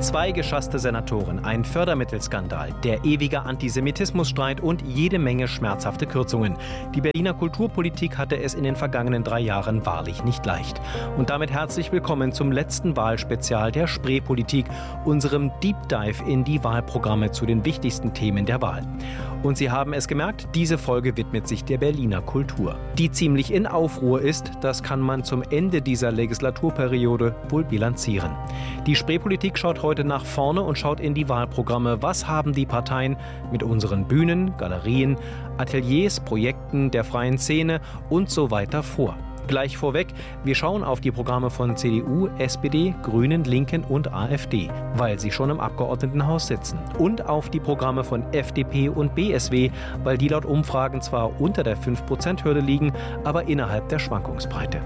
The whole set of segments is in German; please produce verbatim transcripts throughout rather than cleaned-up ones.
Zwei geschasste Senatoren, ein Fördermittelskandal, der ewige Antisemitismusstreit und jede Menge schmerzhafte Kürzungen. Die Berliner Kulturpolitik hatte es in den vergangenen drei Jahren wahrlich nicht leicht. Und damit herzlich willkommen zum letzten Wahlspezial der Spreepolitik, unserem Deep Dive in die Wahlprogramme zu den wichtigsten Themen der Wahl. Und Sie haben es gemerkt, diese Folge widmet sich der Berliner Kultur, die ziemlich in Aufruhr ist. Das kann man zum Ende dieser Legislaturperiode wohl bilanzieren. Die Spreepolitik schaut heute nach vorne und schaut in die Wahlprogramme. Was haben die Parteien mit unseren Bühnen, Galerien, Ateliers, Projekten der freien Szene und so weiter vor? Gleich vorweg, wir schauen auf die Programme von C D U, S P D, Grünen, Linken und AfD, weil sie schon im Abgeordnetenhaus sitzen. Und auf die Programme von F D P und B S W, weil die laut Umfragen zwar unter der fünf Prozent Hürde liegen, aber innerhalb der Schwankungsbreite.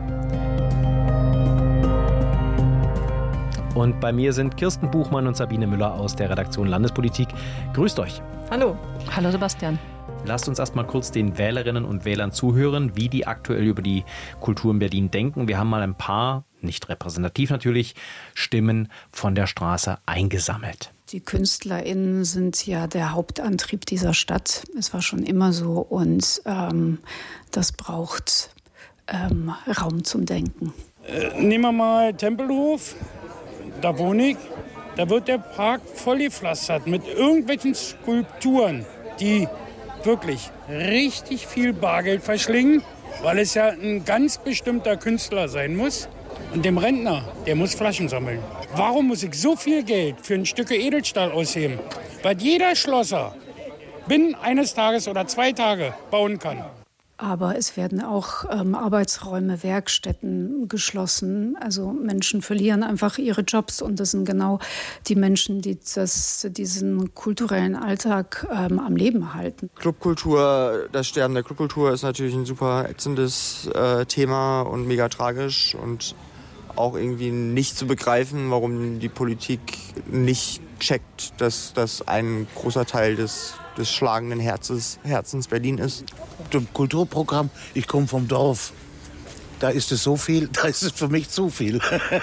Und bei mir sind Kirsten Buchmann und Sabine Müller aus der Redaktion Landespolitik. Grüßt euch. Hallo. Hallo Sebastian. Lasst uns erst mal kurz den Wählerinnen und Wählern zuhören, wie die aktuell über die Kultur in Berlin denken. Wir haben mal ein paar, nicht repräsentativ natürlich, Stimmen von der Straße eingesammelt. Die KünstlerInnen sind ja der Hauptantrieb dieser Stadt. Es war schon immer so und ähm, das braucht ähm, Raum zum Denken. Äh, nehmen wir mal Tempelhof, da wohne ich. Da wird der Park vollgepflastert mit irgendwelchen Skulpturen, die wirklich richtig viel Bargeld verschlingen, weil es ja ein ganz bestimmter Künstler sein muss. Und dem Rentner, der muss Flaschen sammeln. Warum muss ich so viel Geld für ein Stück Edelstahl ausgeben? Weil jeder Schlosser binnen eines Tages oder zwei Tage bauen kann. Aber es werden auch ähm, Arbeitsräume, Werkstätten geschlossen. Also Menschen verlieren einfach ihre Jobs. Und das sind genau die Menschen, die das, diesen kulturellen Alltag ähm, am Leben halten. Clubkultur, das Sterben der Clubkultur ist natürlich ein super ätzendes äh, Thema und mega tragisch. Und auch irgendwie nicht zu begreifen, warum die Politik nicht checkt, dass das ein großer Teil des, des schlagenden Herzens, Herzens Berlin ist. Zum Kulturprogramm, ich komme vom Dorf, da ist es so viel, da ist es für mich zu viel.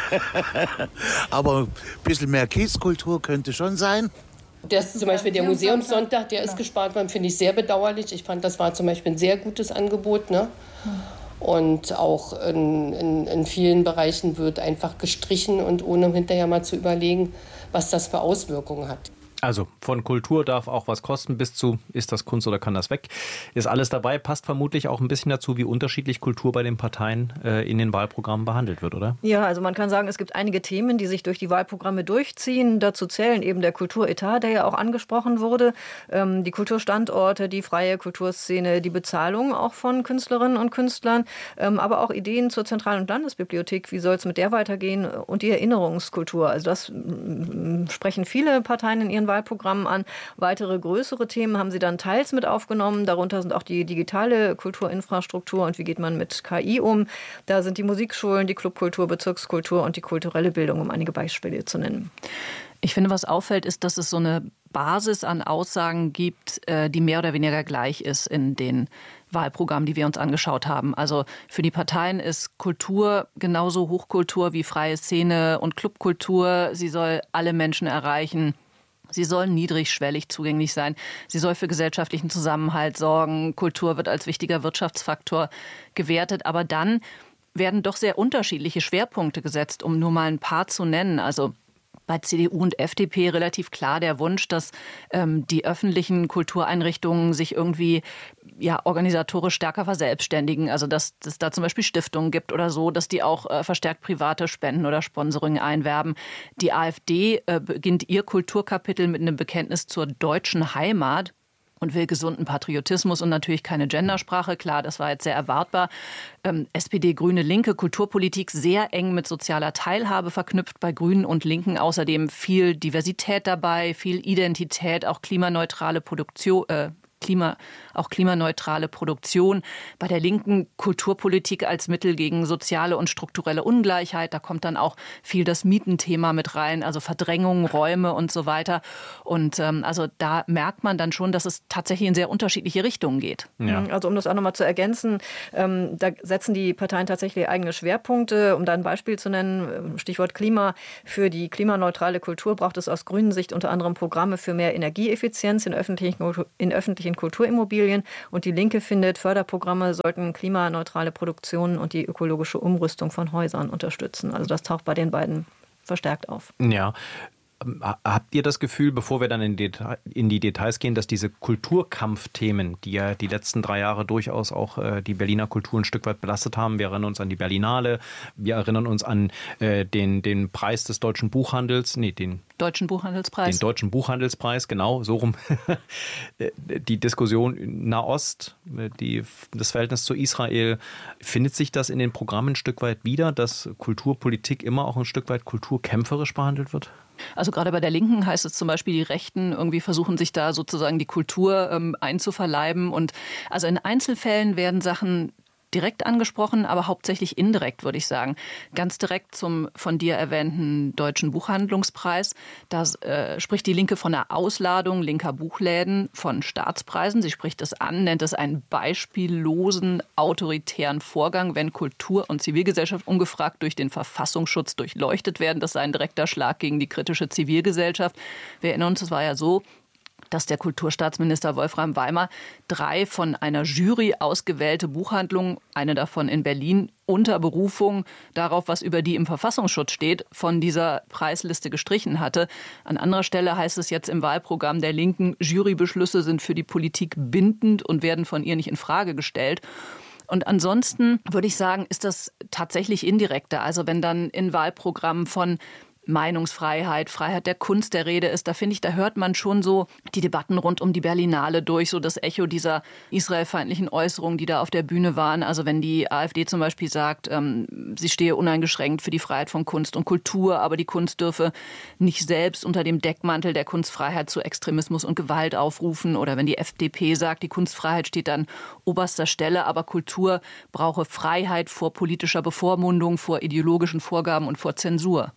Aber ein bisschen mehr Kiezkultur könnte schon sein. Das ist zum Beispiel der Museumssonntag, der ist gespart worden, finde ich sehr bedauerlich. Ich fand, das war zum Beispiel ein sehr gutes Angebot, ne? Und auch in, in, in vielen Bereichen wird einfach gestrichen und ohne hinterher mal zu überlegen, was das für Auswirkungen hat. Also von Kultur darf auch was kosten bis zu, ist das Kunst oder kann das weg? Ist alles dabei, passt vermutlich auch ein bisschen dazu, wie unterschiedlich Kultur bei den Parteien äh, in den Wahlprogrammen behandelt wird, oder? Ja, also man kann sagen, es gibt einige Themen, die sich durch die Wahlprogramme durchziehen. Dazu zählen eben der Kulturetat, der ja auch angesprochen wurde, ähm, die Kulturstandorte, die freie Kulturszene, die Bezahlung auch von Künstlerinnen und Künstlern, ähm, aber auch Ideen zur Zentral- und Landesbibliothek, wie soll es mit der weitergehen und die Erinnerungskultur. Also das m- sprechen viele Parteien in ihren Wahlprogrammen an. Weitere größere Themen haben sie dann teils mit aufgenommen. Darunter sind auch die digitale Kulturinfrastruktur und wie geht man mit K I um. Da sind die Musikschulen, die Clubkultur, Bezirkskultur und die kulturelle Bildung, um einige Beispiele zu nennen. Ich finde, was auffällt, ist, dass es so eine Basis an Aussagen gibt, die mehr oder weniger gleich ist in den Wahlprogrammen, die wir uns angeschaut haben. Also für die Parteien ist Kultur genauso Hochkultur wie freie Szene und Clubkultur. Sie soll alle Menschen erreichen. Sie soll niedrigschwellig zugänglich sein. Sie soll für gesellschaftlichen Zusammenhalt sorgen. Kultur wird als wichtiger Wirtschaftsfaktor gewertet. Aber dann werden doch sehr unterschiedliche Schwerpunkte gesetzt, um nur mal ein paar zu nennen. Also bei C D U und F D P relativ klar der Wunsch, dass ähm, die öffentlichen Kultureinrichtungen sich irgendwie ja, organisatorisch stärker verselbstständigen. Also dass es da zum Beispiel Stiftungen gibt oder so, dass die auch äh, verstärkt private Spenden oder Sponsoring einwerben. Die AfD äh, beginnt ihr Kulturkapitel mit einem Bekenntnis zur deutschen Heimat und will gesunden Patriotismus und natürlich keine Gendersprache. Klar, das war jetzt sehr erwartbar. Ähm, S P D, Grüne, Linke, Kulturpolitik sehr eng mit sozialer Teilhabe verknüpft bei Grünen und Linken. Außerdem viel Diversität dabei, viel Identität, auch klimaneutrale Produktion, äh, Klima, auch klimaneutrale Produktion. Bei der Linken Kulturpolitik als Mittel gegen soziale und strukturelle Ungleichheit. Da kommt dann auch viel das Mietenthema mit rein, also Verdrängung, Räume und so weiter. Und ähm, also da merkt man dann schon, dass es tatsächlich in sehr unterschiedliche Richtungen geht. Ja. Also um das auch nochmal zu ergänzen, ähm, da setzen die Parteien tatsächlich eigene Schwerpunkte. Um da ein Beispiel zu nennen, Stichwort Klima. Für die klimaneutrale Kultur braucht es aus grünen Sicht unter anderem Programme für mehr Energieeffizienz in öffentlichen, in öffentlichen Kulturimmobilien. Und die Linke findet, Förderprogramme sollten klimaneutrale Produktionen und die ökologische Umrüstung von Häusern unterstützen. Also das taucht bei den beiden verstärkt auf. Ja. Habt ihr das Gefühl, bevor wir dann in die, Deta- in die Details gehen, dass diese Kulturkampfthemen, die ja die letzten drei Jahre durchaus auch äh, die Berliner Kultur ein Stück weit belastet haben, wir erinnern uns an die Berlinale, wir erinnern uns an äh, den, den Preis des deutschen Buchhandels, nee, den Deutschen Buchhandelspreis. Den Deutschen Buchhandelspreis, genau, so rum. Die Diskussion Nahost, die, das Verhältnis zu Israel, findet sich das in den Programmen ein Stück weit wieder, dass Kulturpolitik immer auch ein Stück weit kulturkämpferisch behandelt wird? Also gerade bei der Linken heißt es zum Beispiel, die Rechten irgendwie versuchen sich da sozusagen die Kultur ähm, einzuverleiben. Und also in Einzelfällen werden Sachen direkt angesprochen, aber hauptsächlich indirekt, würde ich sagen. Ganz direkt zum von dir erwähnten Deutschen Buchhandlungspreis. Da äh, spricht die Linke von einer Ausladung linker Buchläden von Staatspreisen. Sie spricht es an, nennt es einen beispiellosen, autoritären Vorgang, wenn Kultur und Zivilgesellschaft ungefragt durch den Verfassungsschutz durchleuchtet werden. Das sei ein direkter Schlag gegen die kritische Zivilgesellschaft. Wir erinnern uns, es war ja so, dass der Kulturstaatsminister Wolfram Weimar drei von einer Jury ausgewählte Buchhandlungen, eine davon in Berlin, unter Berufung darauf, was über die im Verfassungsschutz steht, von dieser Preisliste gestrichen hatte. An anderer Stelle heißt es jetzt im Wahlprogramm der Linken, Jurybeschlüsse sind für die Politik bindend und werden von ihr nicht in Frage gestellt. Und ansonsten würde ich sagen, ist das tatsächlich indirekter. Also wenn dann in Wahlprogrammen von Meinungsfreiheit, Freiheit der Kunst der Rede ist, da finde ich, da hört man schon so die Debatten rund um die Berlinale durch, so das Echo dieser israelfeindlichen Äußerungen, die da auf der Bühne waren. Also wenn die AfD zum Beispiel sagt, ähm, sie stehe uneingeschränkt für die Freiheit von Kunst und Kultur, aber die Kunst dürfe nicht selbst unter dem Deckmantel der Kunstfreiheit zu Extremismus und Gewalt aufrufen. Oder wenn die F D P sagt, die Kunstfreiheit steht an oberster Stelle, aber Kultur brauche Freiheit vor politischer Bevormundung, vor ideologischen Vorgaben und vor Zensur.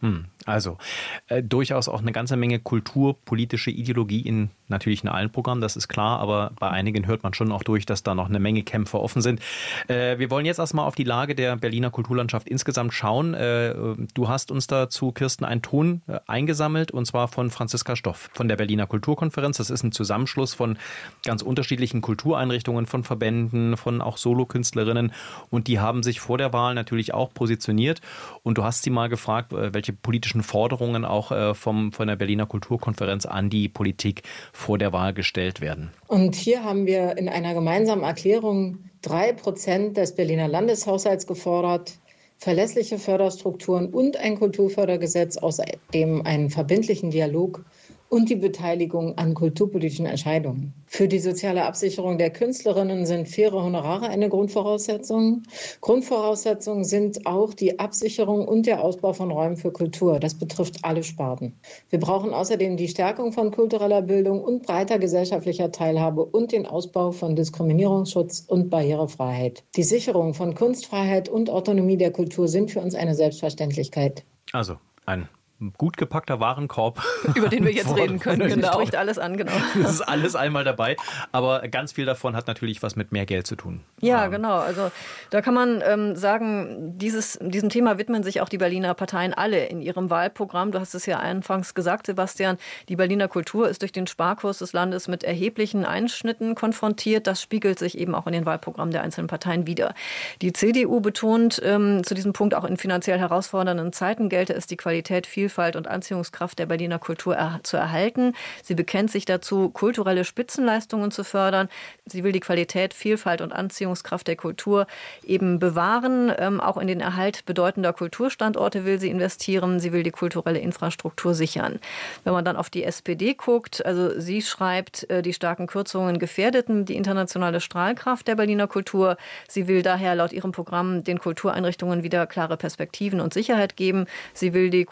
Also äh, durchaus auch eine ganze Menge kulturpolitische Ideologie in natürlich in allen Programmen, das ist klar, aber bei einigen hört man schon auch durch, dass da noch eine Menge Kämpfe offen sind. Äh, wir wollen jetzt erstmal auf die Lage der Berliner Kulturlandschaft insgesamt schauen. Äh, du hast uns dazu, Kirsten, einen Ton äh, eingesammelt, und zwar von Franziska Stoff von der Berliner Kulturkonferenz. Das ist ein Zusammenschluss von ganz unterschiedlichen Kultureinrichtungen, von Verbänden, von auch Solokünstlerinnen, und die haben sich vor der Wahl natürlich auch positioniert, und du hast sie mal gefragt, äh, welche politischen Forderungen auch äh, vom, von der Berliner Kulturkonferenz an die Politik vor der Wahl gestellt werden. Und hier haben wir in einer gemeinsamen Erklärung drei Prozent des Berliner Landeshaushalts gefordert, verlässliche Förderstrukturen und ein Kulturfördergesetz, außerdem einen verbindlichen Dialog und die Beteiligung an kulturpolitischen Entscheidungen. Für die soziale Absicherung der Künstlerinnen sind faire Honorare eine Grundvoraussetzung. Grundvoraussetzungen sind auch die Absicherung und der Ausbau von Räumen für Kultur. Das betrifft alle Sparten. Wir brauchen außerdem die Stärkung von kultureller Bildung und breiter gesellschaftlicher Teilhabe und den Ausbau von Diskriminierungsschutz und Barrierefreiheit. Die Sicherung von Kunstfreiheit und Autonomie der Kultur sind für uns eine Selbstverständlichkeit. Also ein gut gepackter Warenkorb. Über den wir jetzt reden können. Genau. Das spricht alles an, genau. Das ist alles einmal dabei. Aber ganz viel davon hat natürlich was mit mehr Geld zu tun. Ja, genau. Also da kann man ähm, sagen, dieses, diesem Thema widmen sich auch die Berliner Parteien alle in ihrem Wahlprogramm. Du hast es ja anfangs gesagt, Sebastian. Die Berliner Kultur ist durch den Sparkurs des Landes mit erheblichen Einschnitten konfrontiert. Das spiegelt sich eben auch in den Wahlprogrammen der einzelnen Parteien wider. Die C D U betont ähm, zu diesem Punkt, auch in finanziell herausfordernden Zeiten gelte es, die Qualität viel Vielfalt und Anziehungskraft der Berliner Kultur er- zu erhalten. Sie bekennt sich dazu, kulturelle Spitzenleistungen zu fördern. Sie will die Qualität, Vielfalt und Anziehungskraft der Kultur eben bewahren. Ähm, auch in den Erhalt bedeutender Kulturstandorte will sie investieren. Sie will die kulturelle Infrastruktur sichern. Wenn man dann auf die S P D guckt, also sie schreibt, äh, die starken Kürzungen gefährdeten die internationale Strahlkraft der Berliner Kultur. Sie will daher laut ihrem Programm den Kultureinrichtungen wieder klare Perspektiven und Sicherheit geben. Sie will die kulturelle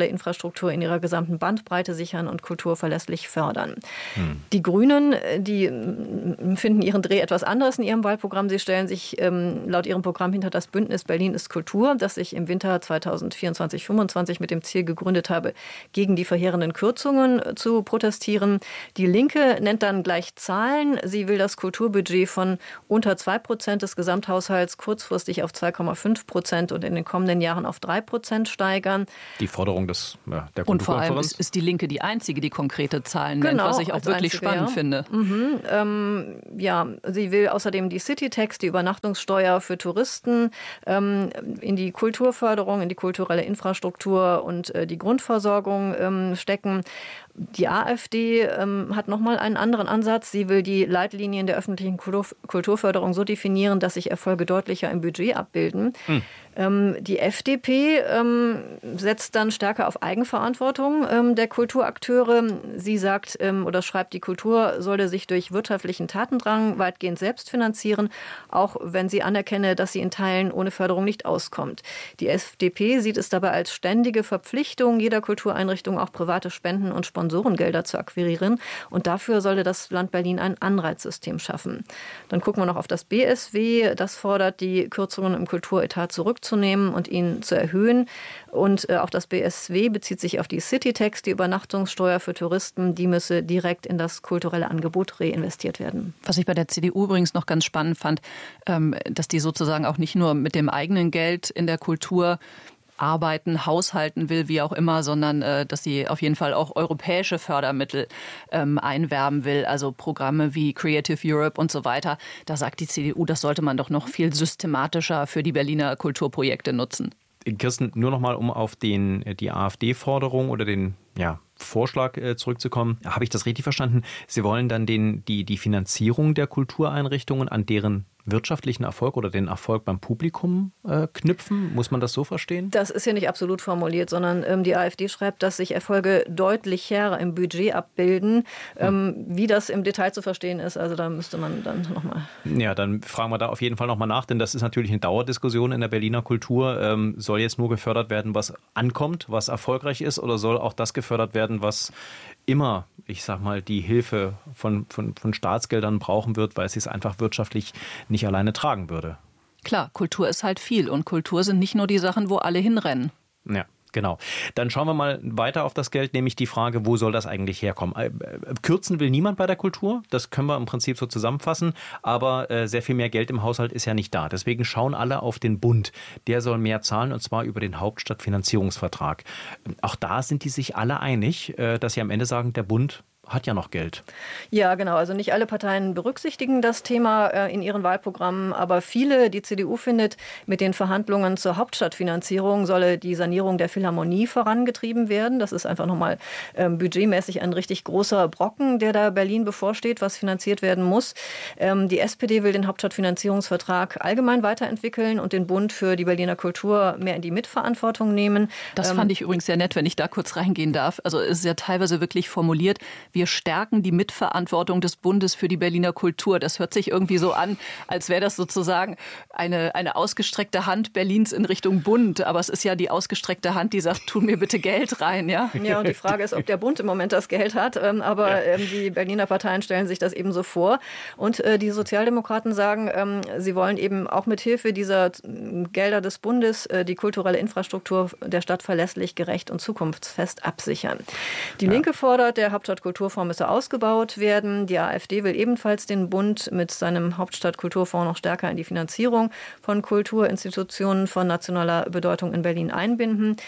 Infrastruktur in ihrer gesamten Bandbreite sichern und Kultur verlässlich fördern. Hm. Die Grünen, die finden ihren Dreh etwas anderes in ihrem Wahlprogramm. Sie stellen sich ähm, laut ihrem Programm hinter das Bündnis Berlin ist Kultur, das sich im Winter zweitausendvierundzwanzig fünfundzwanzig mit dem Ziel gegründet habe, gegen die verheerenden Kürzungen zu protestieren. Die Linke nennt dann gleich Zahlen. Sie will das Kulturbudget von unter zwei Prozent des Gesamthaushalts kurzfristig auf zwei Komma fünf Prozent und in den kommenden Jahren auf drei Prozent steigern. Die Forderung des, ja, der Kulturkonferenz. Und vor allem ist, ist die Linke die einzige, die konkrete Zahlen nennt, genau, was ich auch wirklich einzige, spannend ja. finde. Mhm, ähm, ja, sie will außerdem die City-Tax, die Übernachtungssteuer für Touristen, ähm, in die Kulturförderung, in die kulturelle Infrastruktur und äh, die Grundversorgung ähm, stecken. Die AfD ähm, hat nochmal einen anderen Ansatz. Sie will die Leitlinien der öffentlichen Kulturförderung so definieren, dass sich Erfolge deutlicher im Budget abbilden. Hm. Ähm, die F D P ähm, setzt dann stärker auf Eigenverantwortung ähm, der Kulturakteure. Sie sagt ähm, oder schreibt, die Kultur solle sich durch wirtschaftlichen Tatendrang weitgehend selbst finanzieren, auch wenn sie anerkenne, dass sie in Teilen ohne Förderung nicht auskommt. Die F D P sieht es dabei als ständige Verpflichtung jeder Kultureinrichtung, auch private Spenden und Sponsorengelder zu akquirieren. Und dafür solle das Land Berlin ein Anreizsystem schaffen. Dann gucken wir noch auf das B S W. Das fordert, die Kürzungen im Kulturetat zurückzunehmen und ihn zu erhöhen. Und äh, auch das B S W bezieht sich auf die City-Tax, die Übernachtungssteuer für Touristen. Die müsse direkt in das kulturelle Angebot reinvestiert werden. Was ich bei der C D U übrigens noch ganz spannend fand, ähm, dass die sozusagen auch nicht nur mit dem eigenen Geld in der Kultur arbeiten, haushalten will, wie auch immer, sondern äh, dass sie auf jeden Fall auch europäische Fördermittel ähm, einwerben will, also Programme wie Creative Europe und so weiter. Da sagt die C D U, das sollte man doch noch viel systematischer für die Berliner Kulturprojekte nutzen. Kirsten, nur noch mal, um auf den, die AfD-Forderung oder den ja, Vorschlag äh, zurückzukommen. Habe ich das richtig verstanden? Sie wollen dann den, die, die Finanzierung der Kultureinrichtungen an deren wirtschaftlichen Erfolg oder den Erfolg beim Publikum äh, knüpfen? Muss man das so verstehen? Das ist hier nicht absolut formuliert, sondern ähm, die AfD schreibt, dass sich Erfolge deutlicher im Budget abbilden. Ähm, hm. Wie das im Detail zu verstehen ist, also da müsste man dann nochmal... Ja, dann fragen wir da auf jeden Fall nochmal nach, denn das ist natürlich eine Dauerdiskussion in der Berliner Kultur. Ähm, soll jetzt nur gefördert werden, was ankommt, was erfolgreich ist, oder soll auch das gefördert werden, was immer, ich sag mal, die Hilfe von, von, von Staatsgeldern brauchen wird, weil sie es einfach wirtschaftlich nicht alleine tragen würde? Klar, Kultur ist halt viel und Kultur sind nicht nur die Sachen, wo alle hinrennen. Ja. Genau. Dann schauen wir mal weiter auf das Geld, nämlich die Frage, wo soll das eigentlich herkommen? Kürzen will niemand bei der Kultur, das können wir im Prinzip so zusammenfassen, aber äh, sehr viel mehr Geld im Haushalt ist ja nicht da. Deswegen schauen alle auf den Bund. Der soll mehr zahlen, und zwar über den Hauptstadtfinanzierungsvertrag. Auch da sind die sich alle einig, äh, dass sie am Ende sagen, der Bund hat ja noch Geld. Ja, genau. Also nicht alle Parteien berücksichtigen das Thema äh, in ihren Wahlprogrammen, aber viele, die C D U findet, mit den Verhandlungen zur Hauptstadtfinanzierung solle die Sanierung der Philharmonie vorangetrieben werden. Das ist einfach nochmal ähm, budgetmäßig ein richtig großer Brocken, der da Berlin bevorsteht, was finanziert werden muss. Ähm, die S P D will den Hauptstadtfinanzierungsvertrag allgemein weiterentwickeln und den Bund für die Berliner Kultur mehr in die Mitverantwortung nehmen. Das ähm, fand ich übrigens sehr nett, wenn ich da kurz reingehen darf. Also es ist ja teilweise wirklich formuliert, wir stärken die Mitverantwortung des Bundes für die Berliner Kultur. Das hört sich irgendwie so an, als wäre das sozusagen eine, eine ausgestreckte Hand Berlins in Richtung Bund. Aber es ist ja die ausgestreckte Hand, die sagt, tu mir bitte Geld rein. Ja, ja, und die Frage ist, ob der Bund im Moment das Geld hat. Aber ja. die Berliner Parteien stellen sich das eben so vor. Und die Sozialdemokraten sagen, sie wollen eben auch mit Hilfe dieser Gelder des Bundes die kulturelle Infrastruktur der Stadt verlässlich, gerecht und zukunftsfest absichern. Die ja. Linke fordert, der Hauptstadtkulturfonds müsse ausgebaut werden. Die AfD will ebenfalls den Bund mit seinem Hauptstadtkulturfonds noch stärker in die Finanzierung von Kulturinstitutionen von nationaler Bedeutung in Berlin einbinden.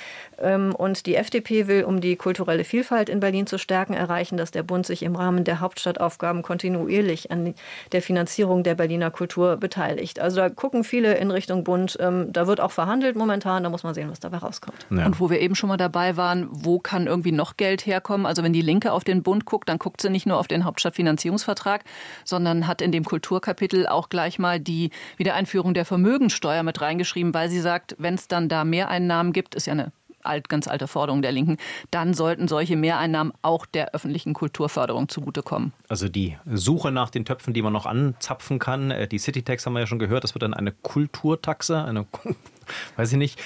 Und die F D P will, um die kulturelle Vielfalt in Berlin zu stärken, erreichen, dass der Bund sich im Rahmen der Hauptstadtaufgaben kontinuierlich an der Finanzierung der Berliner Kultur beteiligt. Also da gucken viele in Richtung Bund. Da wird auch verhandelt momentan. Da muss man sehen, was dabei rauskommt. Ja. Und wo wir eben schon mal dabei waren, wo kann irgendwie noch Geld herkommen? Also wenn die Linke auf den Bund guckt, dann guckt sie nicht nur auf den Hauptstadtfinanzierungsvertrag, sondern hat in dem Kulturkapitel auch gleich mal die Wiedereinführung der Vermögensteuer mit reingeschrieben, weil sie sagt, wenn es dann da Mehreinnahmen gibt, ist ja eine alt, ganz alte Forderung der Linken, dann sollten solche Mehreinnahmen auch der öffentlichen Kulturförderung zugutekommen. Also die Suche nach den Töpfen, die man noch anzapfen kann, die City-Tax haben wir ja schon gehört, das wird dann eine Kulturtaxe, eine weiß ich nicht.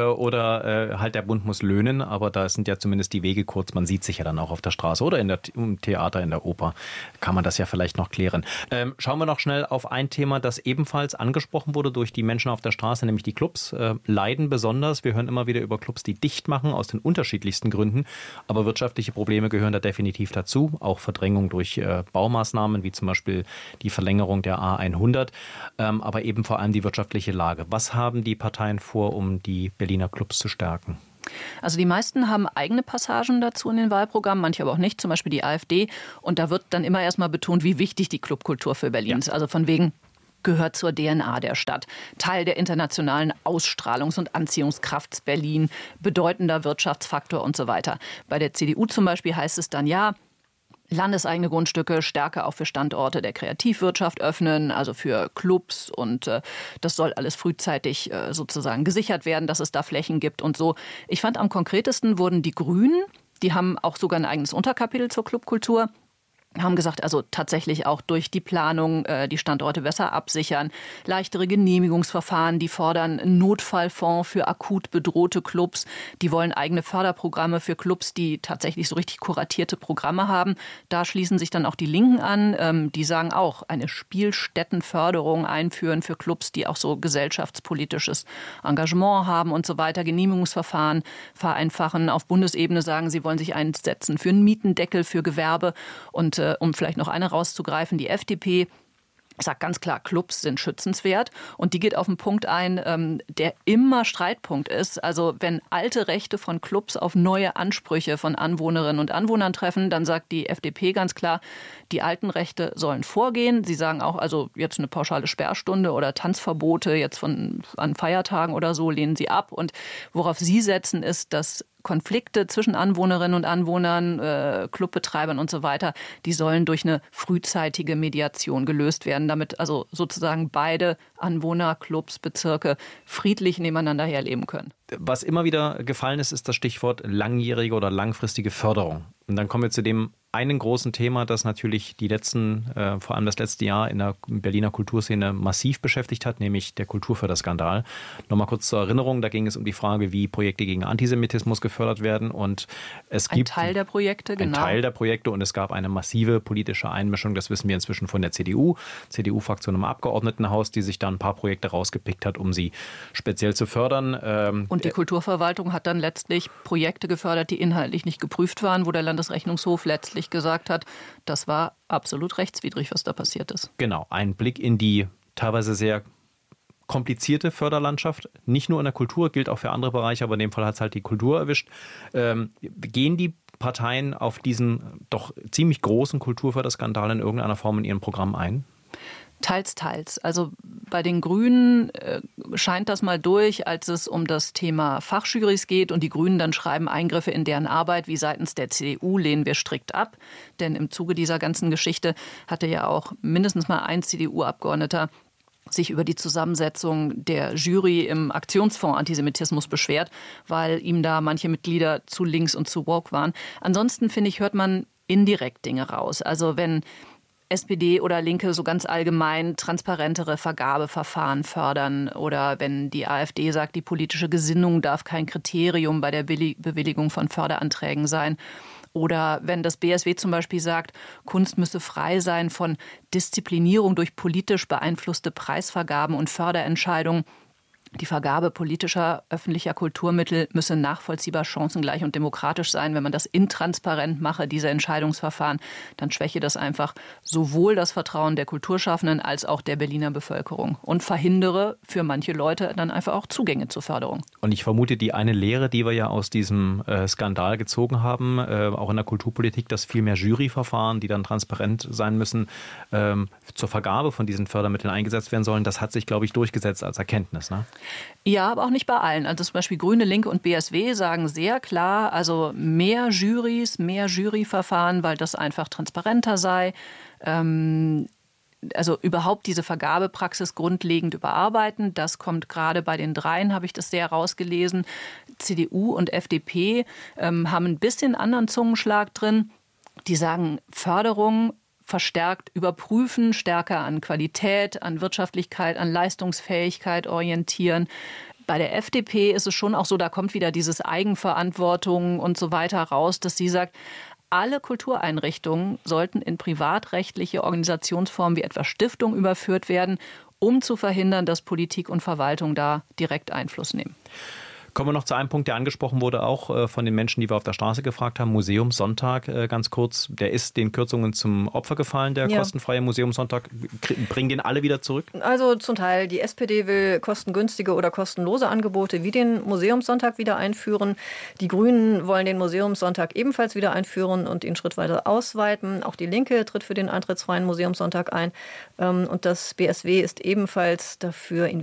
Oder halt der Bund muss löhnen, aber da sind ja zumindest die Wege kurz. Man sieht sich ja dann auch auf der Straße oder in der, im Theater, in der Oper. Kann man das ja vielleicht noch klären. Ähm, schauen wir noch schnell auf ein Thema, das ebenfalls angesprochen wurde durch die Menschen auf der Straße, nämlich die Clubs. Äh, leiden besonders. Wir hören immer wieder über Clubs, die dicht machen, aus den unterschiedlichsten Gründen. Aber wirtschaftliche Probleme gehören da definitiv dazu. Auch Verdrängung durch äh, Baumaßnahmen, wie zum Beispiel die Verlängerung der A hundert. Ähm, aber eben vor allem die wirtschaftliche Lage. Was haben die Parteien vor, um die Berliner Clubs zu stärken? Also die meisten haben eigene Passagen dazu in den Wahlprogrammen, manche aber auch nicht, zum Beispiel die AfD. Und da wird dann immer erstmal betont, wie wichtig die Clubkultur für Berlin ist. Ja. Also von wegen gehört zur D N A der Stadt, Teil der internationalen Ausstrahlungs- und Anziehungskraft Berlin, bedeutender Wirtschaftsfaktor und so weiter. Bei der C D U zum Beispiel heißt es dann, ja, landeseigene Grundstücke stärker auch für Standorte der Kreativwirtschaft öffnen, also für Clubs, und äh, das soll alles frühzeitig äh, sozusagen gesichert werden, dass es da Flächen gibt und so. Ich fand, am konkretesten wurden die Grünen, die haben auch sogar ein eigenes Unterkapitel zur Clubkultur, haben gesagt, also tatsächlich auch durch die Planung äh, die Standorte besser absichern, leichtere Genehmigungsverfahren, die fordern einen Notfallfonds für akut bedrohte Clubs, die wollen eigene Förderprogramme für Clubs, die tatsächlich so richtig kuratierte Programme haben. Da schließen sich dann auch die Linken an, ähm, die sagen auch, eine Spielstättenförderung einführen für Clubs, die auch so gesellschaftspolitisches Engagement haben und so weiter, Genehmigungsverfahren vereinfachen. Auf Bundesebene sagen, sie wollen sich einsetzen für einen Mietendeckel für Gewerbe. Und um vielleicht noch eine rauszugreifen, die F D P sagt ganz klar, Clubs sind schützenswert, und die geht auf einen Punkt ein, der immer Streitpunkt ist. Also wenn alte Rechte von Clubs auf neue Ansprüche von Anwohnerinnen und Anwohnern treffen, dann sagt die F D P ganz klar, die alten Rechte sollen vorgehen. Sie sagen auch, also jetzt eine pauschale Sperrstunde oder Tanzverbote jetzt von an Feiertagen oder so lehnen sie ab. Und worauf sie setzen, ist, dass Konflikte zwischen Anwohnerinnen und Anwohnern, äh, Clubbetreibern und so weiter, die sollen durch eine frühzeitige Mediation gelöst werden, damit also sozusagen beide Anwohner, Clubs, Bezirke friedlich nebeneinander herleben können. Was immer wieder gefallen ist, ist das Stichwort langjährige oder langfristige Förderung. Und dann kommen wir zu dem einen großen Thema, das natürlich die letzten, äh, vor allem das letzte Jahr in der Berliner Kulturszene massiv beschäftigt hat, nämlich der Kulturförderskandal. Nochmal kurz zur Erinnerung, da ging es um die Frage, wie Projekte gegen Antisemitismus gefördert werden. Und es ein gibt Teil der Projekte, genau. Ein Teil der Projekte, und es gab eine massive politische Einmischung, das wissen wir inzwischen von der C D U, C D U-Fraktion im Abgeordnetenhaus, die sich dann ein paar Projekte rausgepickt hat, um sie speziell zu fördern. Ähm, und die Kulturverwaltung hat dann letztlich Projekte gefördert, die inhaltlich nicht geprüft waren, wo der Landesrechnungshof letztlich gesagt hat, das war absolut rechtswidrig, was da passiert ist. Genau, ein Blick in die teilweise sehr komplizierte Förderlandschaft, nicht nur in der Kultur, gilt auch für andere Bereiche, aber in dem Fall hat es halt die Kultur erwischt. Ähm, gehen die Parteien auf diesen doch ziemlich großen Kulturförderskandal in irgendeiner Form in ihren Programmen ein? Teils, teils. Also bei den Grünen äh, scheint das mal durch, als es um das Thema Fachjurys geht und die Grünen dann schreiben, Eingriffe in deren Arbeit wie seitens der C D U lehnen wir strikt ab. Denn im Zuge dieser ganzen Geschichte hatte ja auch mindestens mal ein C D U-Abgeordneter sich über die Zusammensetzung der Jury im Aktionsfonds Antisemitismus beschwert, weil ihm da manche Mitglieder zu links und zu woke waren. Ansonsten, finde ich, hört man indirekt Dinge raus. Also wenn S P D oder Linke so ganz allgemein transparentere Vergabeverfahren fördern oder wenn die AfD sagt, die politische Gesinnung darf kein Kriterium bei der Bewilligung von Förderanträgen sein. Oder wenn das B S W zum Beispiel sagt, Kunst müsse frei sein von Disziplinierung durch politisch beeinflusste Preisvergaben und Förderentscheidungen. Die Vergabe politischer, öffentlicher Kulturmittel müsse nachvollziehbar, chancengleich und demokratisch sein. Wenn man das intransparent mache, diese Entscheidungsverfahren, dann schwäche das einfach sowohl das Vertrauen der Kulturschaffenden als auch der Berliner Bevölkerung und verhindere für manche Leute dann einfach auch Zugänge zur Förderung. Und ich vermute, die eine Lehre, die wir ja aus diesem äh, Skandal gezogen haben, äh, auch in der Kulturpolitik, dass viel mehr Juryverfahren, die dann transparent sein müssen, ähm, zur Vergabe von diesen Fördermitteln eingesetzt werden sollen, das hat sich, glaube ich, durchgesetzt als Erkenntnis, ne? Ja, aber auch nicht bei allen. Also zum Beispiel Grüne, Linke und B S W sagen sehr klar, also mehr Jurys, mehr Juryverfahren, weil das einfach transparenter sei. Ähm, also überhaupt diese Vergabepraxis grundlegend überarbeiten. Das kommt gerade bei den dreien, habe ich das sehr rausgelesen. C D U und F D P ähm, haben ein bisschen anderen Zungenschlag drin. Die sagen, Förderung verstärkt überprüfen, stärker an Qualität, an Wirtschaftlichkeit, an Leistungsfähigkeit orientieren. Bei der F D P ist es schon auch so, da kommt wieder dieses Eigenverantwortung und so weiter raus, dass sie sagt, alle Kultureinrichtungen sollten in privatrechtliche Organisationsformen wie etwa Stiftung überführt werden, um zu verhindern, dass Politik und Verwaltung da direkt Einfluss nehmen. Kommen wir noch zu einem Punkt, der angesprochen wurde, auch von den Menschen, die wir auf der Straße gefragt haben. Museumssonntag, ganz kurz, der ist den Kürzungen zum Opfer gefallen, der ja. kostenfreie Museumssonntag. Bringen den alle wieder zurück? Also zum Teil. Die S P D will kostengünstige oder kostenlose Angebote wie den Museumssonntag wieder einführen. Die Grünen wollen den Museumssonntag ebenfalls wieder einführen und ihn schrittweise ausweiten. Auch die Linke tritt für den eintrittsfreien Museumssonntag ein. Und das B S W ist ebenfalls dafür, ihn